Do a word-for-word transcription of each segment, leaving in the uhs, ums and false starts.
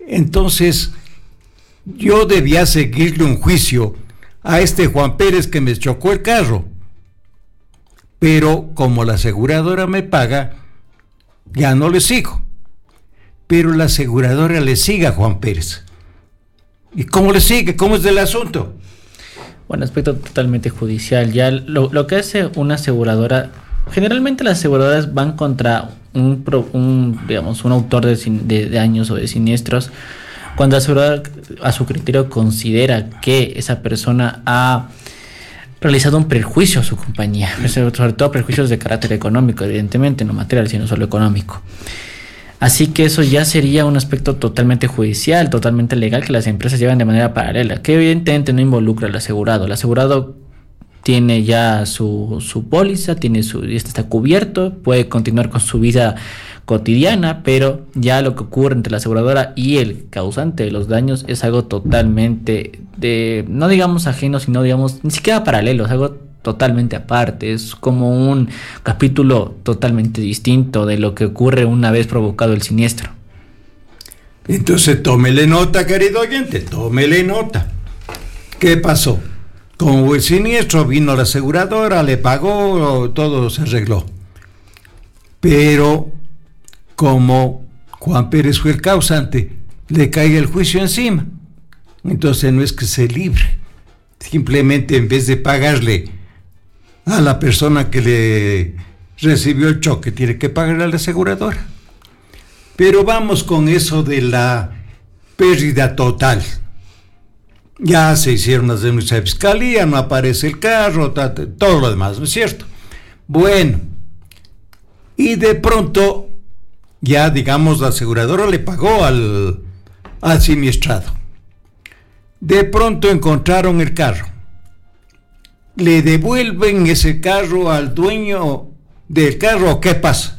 Entonces, yo debía seguirle un juicio a este Juan Pérez que me chocó el carro. Pero como la aseguradora me paga, ya no le sigo. Pero la aseguradora le sigue a Juan Pérez. ¿Y cómo le sigue? ¿Cómo es del asunto? Bueno, aspecto totalmente judicial. Ya lo, lo que hace una aseguradora, generalmente las aseguradoras van contra un, un digamos, un autor de, de daños o de siniestros cuando la aseguradora a su criterio considera que esa persona ha realizado un perjuicio a su compañía, sobre todo perjuicios de carácter económico, evidentemente, no material, sino solo económico. Así que eso ya sería un aspecto totalmente judicial, totalmente legal, que las empresas llevan de manera paralela, que evidentemente no involucra al asegurado. El asegurado tiene ya su, su póliza, tiene su, está cubierto, puede continuar con su vida cotidiana, pero ya lo que ocurre entre la aseguradora y el causante de los daños es algo totalmente de, no digamos ajeno, sino digamos ni siquiera paralelo, es algo totalmente aparte, es como un capítulo totalmente distinto de lo que ocurre una vez provocado el siniestro. Entonces tómele nota, querido oyente, tómele nota. ¿Qué pasó? Como el siniestro vino la aseguradora, le pagó, todo se arregló. Pero como Juan Pérez fue el causante, le cae el juicio encima. Entonces no es que se libre. Simplemente en vez de pagarle a la persona que le recibió el choque, tiene que pagarle a la aseguradora. Pero vamos con eso de la pérdida total. Ya se hicieron las denuncias de fiscalía, no aparece el carro, todo lo demás, ¿no es cierto? Bueno, y de pronto, ya digamos, la aseguradora le pagó al, al siniestrado. De pronto encontraron el carro. ¿Le devuelven ese carro al dueño del carro? ¿Qué pasa?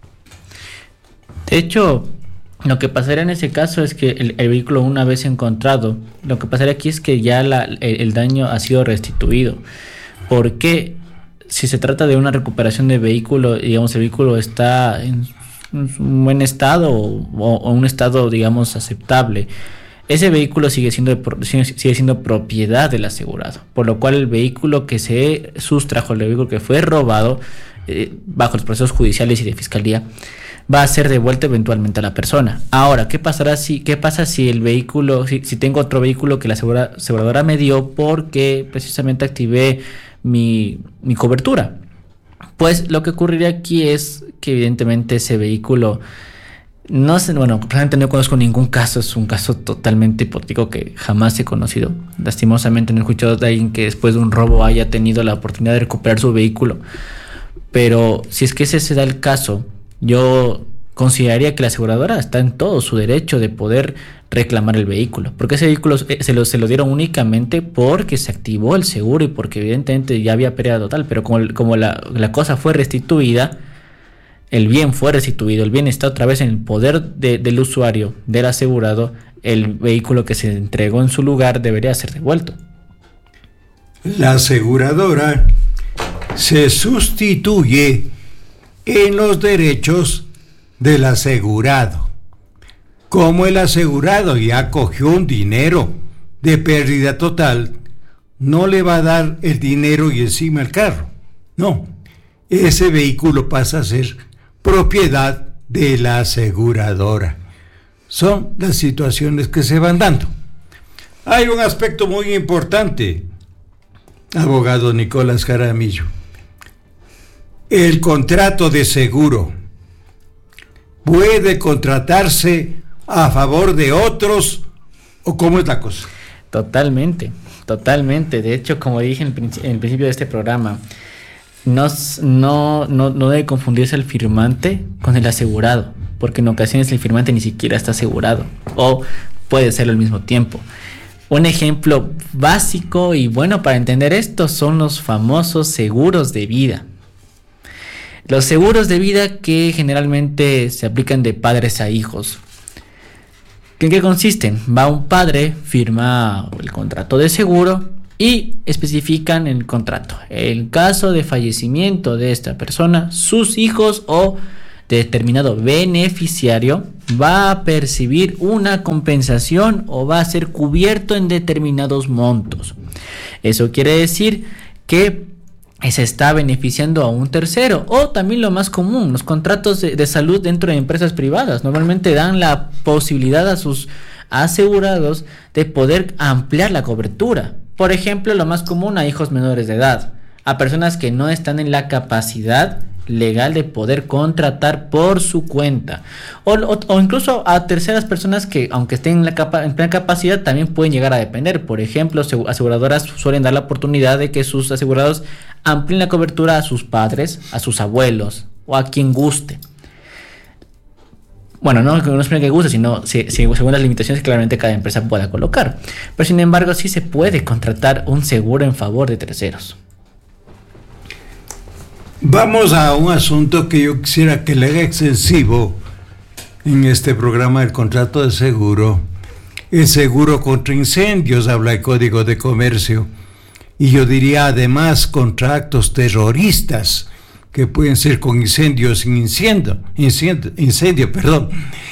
De hecho, lo que pasaría en ese caso es que el, el vehículo, una vez encontrado, lo que pasaría aquí es que ya la, el, el daño ha sido restituido. Porque si se trata de una recuperación de vehículo, digamos, el vehículo está en un buen estado o, o un estado, digamos, aceptable, ese vehículo sigue siendo, sigue siendo propiedad del asegurado, por lo cual el vehículo que se sustrajo, el vehículo que fue robado, eh, bajo los procesos judiciales y de fiscalía, va a ser devuelto eventualmente a la persona. Ahora, ¿qué pasará si, qué pasa si el vehículo, si, si tengo otro vehículo que la asegura, aseguradora me dio porque precisamente activé mi, mi cobertura? Pues lo que ocurriría aquí es que evidentemente ese vehículo, no sé, bueno, realmente no conozco ningún caso, es un caso totalmente hipotético que jamás he conocido. Lastimosamente no he escuchado de alguien que después de un robo haya tenido la oportunidad de recuperar su vehículo. Pero si es que ese se da el caso, yo consideraría que la aseguradora está en todo su derecho de poder reclamar el vehículo, porque ese vehículo se lo, se lo dieron únicamente porque se activó el seguro y porque evidentemente ya había pérdida total, pero como, como la, la cosa fue restituida, el bien fue restituido, el bien está otra vez en el poder de, del usuario, del asegurado, el vehículo que se entregó en su lugar debería ser devuelto. La aseguradora se sustituye en los derechos del asegurado. Como el asegurado ya cogió un dinero de pérdida total, no le va a dar el dinero y encima el carro. No, ese vehículo pasa a ser propiedad de la aseguradora. Son las situaciones que se van dando. Hay un aspecto muy importante, abogado Nicolás Jaramillo. El contrato de seguro puede contratarse a favor de otros, ¿o cómo es la cosa? Totalmente, totalmente. De hecho, como dije en el, princi- en el principio de este programa, no, no, no, no debe confundirse el firmante con el asegurado, porque en ocasiones el firmante ni siquiera está asegurado, o puede serlo al mismo tiempo. Un ejemplo básico y bueno para entender esto son los famosos seguros de vida. Los seguros de vida que generalmente se aplican de padres a hijos. ¿En qué consisten? Va un padre, firma el contrato de seguro y especifican en el contrato: en caso de fallecimiento de esta persona, sus hijos o determinado beneficiario va a percibir una compensación o va a ser cubierto en determinados montos. Eso quiere decir que se está beneficiando a un tercero. O también lo más común, los contratos de, de salud dentro de empresas privadas normalmente dan la posibilidad a sus asegurados de poder ampliar la cobertura. Por ejemplo, lo más común a hijos menores de edad, a personas que no están en la capacidad legal de poder contratar por su cuenta, o, o, o incluso a terceras personas que, aunque estén en, la capa, en plena capacidad, también pueden llegar a depender. Por ejemplo, aseguradoras suelen dar la oportunidad de que sus asegurados amplíen la cobertura a sus padres, a sus abuelos o a quien guste. Bueno, no, no es que guste, sino si, si, según las limitaciones que claramente cada empresa pueda colocar. Pero sin embargo, sí se puede contratar un seguro en favor de terceros. Vamos a un asunto que yo quisiera que le haga extensivo en este programa del contrato de seguro. El seguro contra incendios, habla el Código de Comercio. Y yo diría además contra actos terroristas, que pueden ser con incendio sin incendio, incendio, incendio, perdón.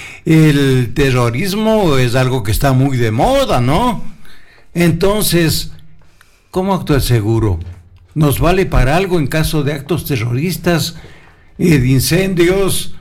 El terrorismo es algo que está muy de moda, ¿no? Entonces, ¿cómo actúa el seguro? ¿Nos vale para algo en caso de actos terroristas, eh, de incendios?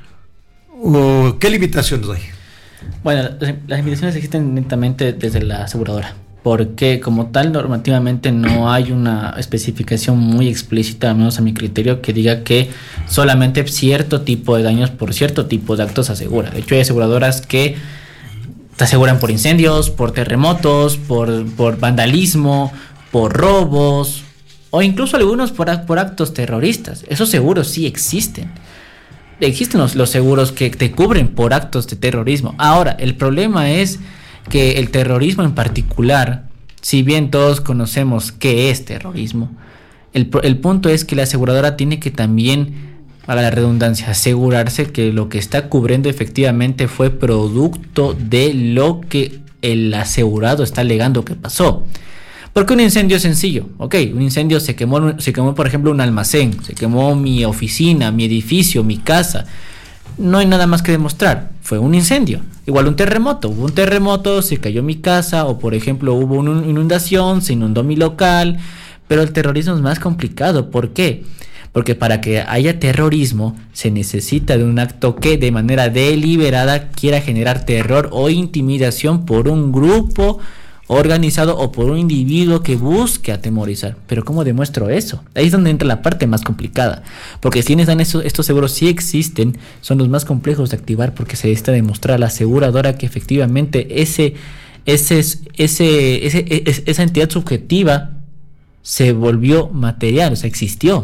¿O qué limitaciones hay? Bueno, las, las limitaciones existen netamente desde la aseguradora, porque como tal normativamente no hay una especificación muy explícita, al menos a mi criterio, que diga que solamente cierto tipo de daños por cierto tipo de actos asegura. De hecho, hay aseguradoras que te aseguran por incendios, por terremotos, por, por vandalismo, por robos, o incluso algunos por, por actos terroristas. Esos seguros sí existen. Existen los, los seguros que te cubren por actos de terrorismo. Ahora, el problema es que el terrorismo en particular, si bien todos conocemos qué es terrorismo, el, el punto es que la aseguradora tiene que también, para la redundancia, asegurarse que lo que está cubriendo efectivamente fue producto de lo que el asegurado está alegando que pasó. Porque un incendio es sencillo, ok, un incendio se quemó, se quemó por ejemplo un almacén, se quemó mi oficina, mi edificio, mi casa, no hay nada más que demostrar, fue un incendio. Igual un terremoto, hubo un terremoto, se cayó mi casa, o por ejemplo hubo una inundación, se inundó mi local, pero el terrorismo es más complicado. ¿Por qué? Porque para que haya terrorismo se necesita de un acto que de manera deliberada quiera generar terror o intimidación por un grupo organizado o por un individuo que busque atemorizar. Pero ¿cómo demuestro eso? Ahí es donde entra la parte más complicada, porque si están estos, estos seguros sí existen, son los más complejos de activar, porque se necesita demostrar a la aseguradora que efectivamente ese, ese, ese, ese, ese, esa entidad subjetiva se volvió material, o sea, existió.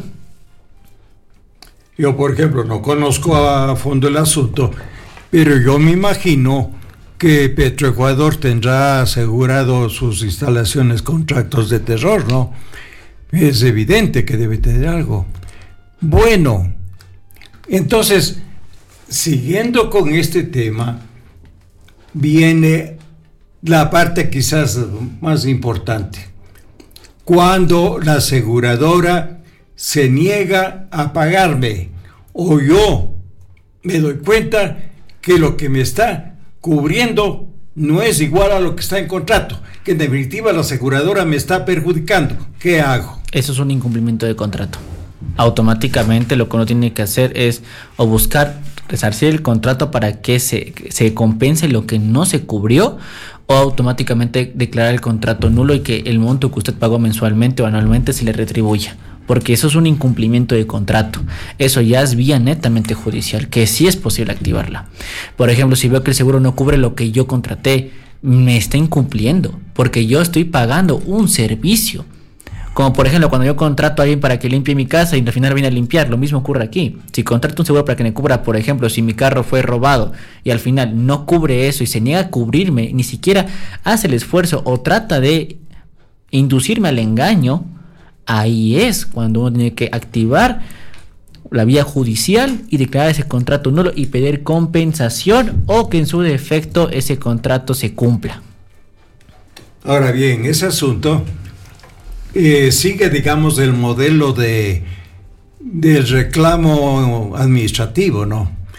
Yo, por ejemplo, no conozco a fondo el asunto, pero yo me imagino que Petroecuador tendrá asegurado sus instalaciones contra actos de terror, ¿no? Es evidente que debe tener algo. Bueno, entonces, siguiendo con este tema, viene la parte quizás más importante. Cuando la aseguradora se niega a pagarme, o yo me doy cuenta que lo que me está cubriendo no es igual a lo que está en contrato, que en definitiva la aseguradora me está perjudicando. ¿Qué hago? Eso es un incumplimiento de contrato. Automáticamente lo que uno tiene que hacer es o buscar resarcir el contrato para que se, se compense lo que no se cubrió, o automáticamente declarar el contrato nulo y que el monto que usted pagó mensualmente o anualmente se le retribuya. Porque eso es un incumplimiento de contrato. Eso ya es vía netamente judicial, que sí es posible activarla. Por ejemplo, si veo que el seguro no cubre lo que yo contraté, me está incumpliendo, porque yo estoy pagando un servicio. Como por ejemplo, cuando yo contrato a alguien para que limpie mi casa y al final viene a limpiar, lo mismo ocurre aquí. Si contrato un seguro para que me cubra, por ejemplo, si mi carro fue robado y al final no cubre eso y se niega a cubrirme, ni siquiera hace el esfuerzo o trata de inducirme al engaño, ahí es cuando uno tiene que activar la vía judicial y declarar ese contrato nulo y pedir compensación, o que en su defecto ese contrato se cumpla. Ahora bien, ese asunto eh, sigue, digamos, el modelo de del reclamo administrativo, ¿no?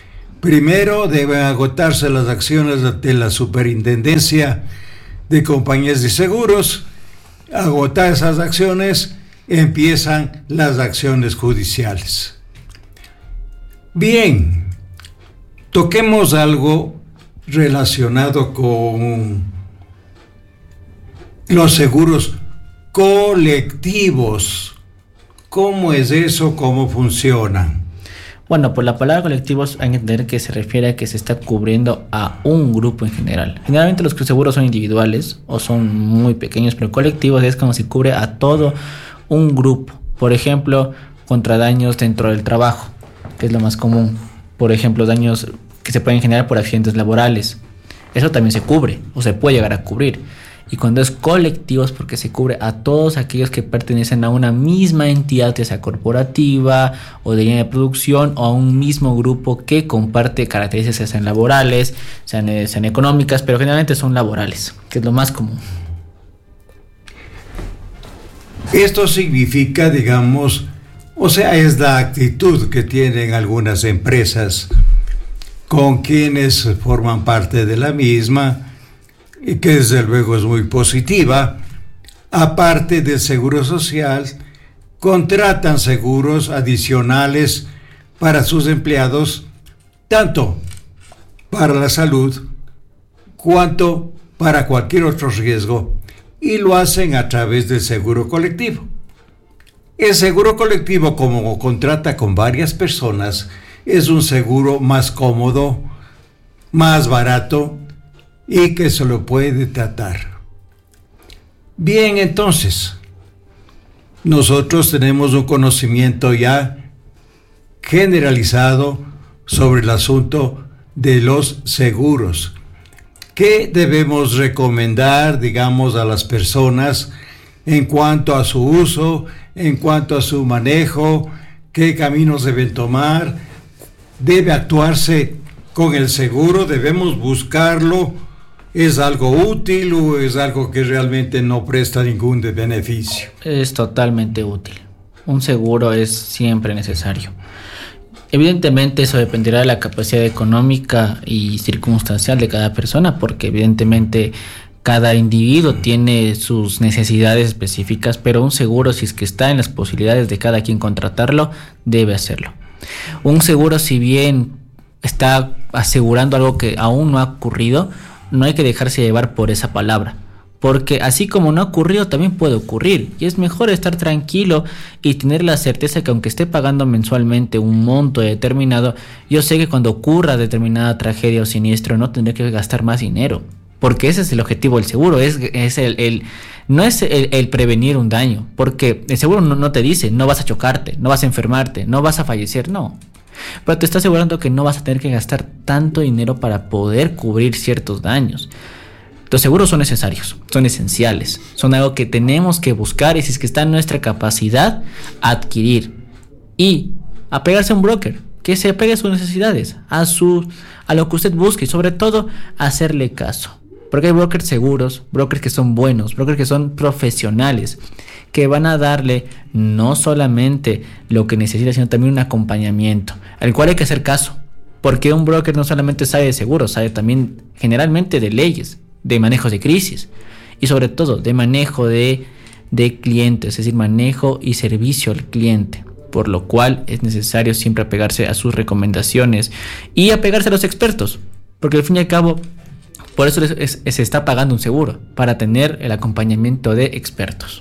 Primero deben agotarse las acciones de la Superintendencia de Compañías de Seguros. Agotar esas acciones, empiezan las acciones judiciales. Bien, toquemos algo relacionado con los seguros colectivos. ¿Cómo es eso? ¿Cómo funcionan? Bueno, por la palabra colectivos hay que entender que se refiere a que se está cubriendo a un grupo en general. Generalmente los seguros son individuales o son muy pequeños, pero colectivos es como si cubre a todo un grupo. Por ejemplo, contra daños dentro del trabajo, que es lo más común. Por ejemplo, daños que se pueden generar por accidentes laborales. Eso también se cubre o se puede llegar a cubrir. Y cuando es colectivos, porque se cubre a todos aquellos que pertenecen a una misma entidad, ya sea corporativa o de línea de producción, o a un mismo grupo que comparte características, sean laborales, sean, sean económicas, pero generalmente son laborales, que es lo más común. Esto significa, digamos, o sea, es la actitud que tienen algunas empresas con quienes forman parte de la misma, y que desde luego es muy positiva. Aparte del seguro social, contratan seguros adicionales para sus empleados, tanto para la salud cuanto para cualquier otro riesgo, y lo hacen a través del seguro colectivo. El seguro colectivo, como contrata con varias personas, es un seguro más cómodo, más barato, y que se lo puede tratar. Bien, entonces, nosotros tenemos un conocimiento ya generalizado sobre el asunto de los seguros. ¿Qué debemos recomendar, digamos, a las personas en cuanto a su uso, en cuanto a su manejo? ¿Qué caminos deben tomar? ¿Debe actuarse con el seguro? ¿Debemos buscarlo? ¿Es algo útil o es algo que realmente no presta ningún beneficio? Es totalmente útil. Un seguro es siempre necesario. Evidentemente eso dependerá de la capacidad económica y circunstancial de cada persona, porque evidentemente cada individuo tiene sus necesidades específicas, pero un seguro, si es que está en las posibilidades de cada quien contratarlo, debe hacerlo. Un seguro, si bien está asegurando algo que aún no ha ocurrido, no hay que dejarse llevar por esa palabra, porque así como no ha ocurrido, también puede ocurrir, y es mejor estar tranquilo y tener la certeza que aunque esté pagando mensualmente un monto determinado, yo sé que cuando ocurra determinada tragedia o siniestro no tendré que gastar más dinero, porque ese es el objetivo del seguro, es, es el, el, no es el, el prevenir un daño, porque el seguro no, no te dice, no vas a chocarte, no vas a enfermarte, no vas a fallecer, no. Pero te está asegurando que no vas a tener que gastar tanto dinero para poder cubrir ciertos daños. Los seguros son necesarios, son esenciales, son algo que tenemos que buscar y si es que está en nuestra capacidad, adquirir y apegarse a un broker que se apegue a sus necesidades, a, su, a lo que usted busque y sobre todo hacerle caso. Porque hay brokers seguros, brokers que son buenos, brokers que son profesionales, que van a darle no solamente lo que necesita, sino también un acompañamiento, al cual hay que hacer caso, porque un broker no solamente sabe de seguros, sabe también generalmente de leyes, de manejos de crisis y sobre todo de manejo de, de clientes, es decir, manejo y servicio al cliente, por lo cual es necesario siempre apegarse a sus recomendaciones y apegarse a los expertos, porque al fin y al cabo por eso es, es, se está pagando un seguro, para tener el acompañamiento de expertos.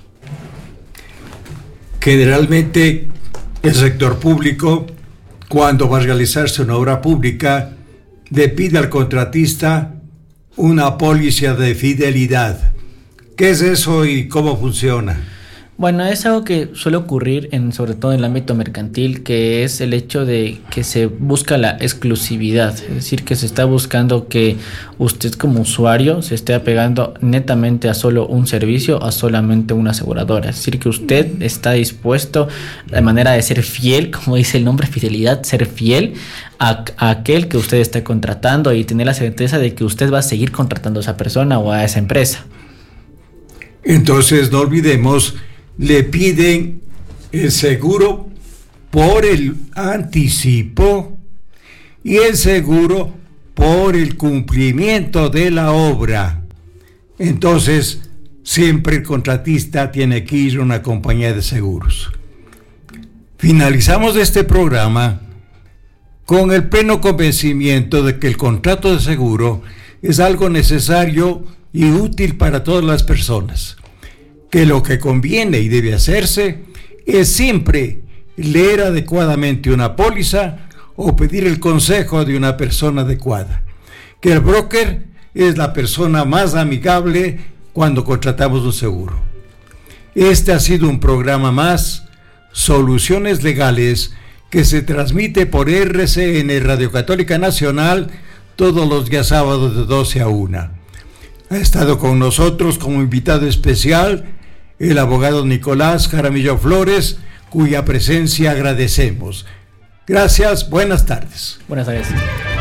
Generalmente el sector público, cuando va a realizarse una obra pública, le pide al contratista una póliza de fidelidad. ¿Qué es eso y cómo funciona? Bueno, es algo que suele ocurrir en, sobre todo en el ámbito mercantil, que es el hecho de que se busca la exclusividad, es decir, que se está buscando que usted como usuario se esté apegando netamente a solo un servicio, a solamente una aseguradora, es decir, que usted está dispuesto de manera de ser fiel, como dice el nombre, fidelidad, ser fiel a, a aquel que usted está contratando y tener la certeza de que usted va a seguir contratando a esa persona o a esa empresa. Entonces, no olvidemos, le piden el seguro por el anticipo y el seguro por el cumplimiento de la obra. Entonces, siempre el contratista tiene que ir a una compañía de seguros. Finalizamos este programa con el pleno convencimiento de que el contrato de seguro es algo necesario y útil para todas las personas, que lo que conviene y debe hacerse es siempre leer adecuadamente una póliza o pedir el consejo de una persona adecuada, que el broker es la persona más amigable cuando contratamos un seguro. Este ha sido un programa más, Soluciones Legales, que se transmite por R C N Radio Católica Nacional todos los días sábados de doce a una. Ha estado con nosotros como invitado especial el abogado Nicolás Jaramillo Flores, cuya presencia agradecemos. Gracias, buenas tardes. Buenas tardes.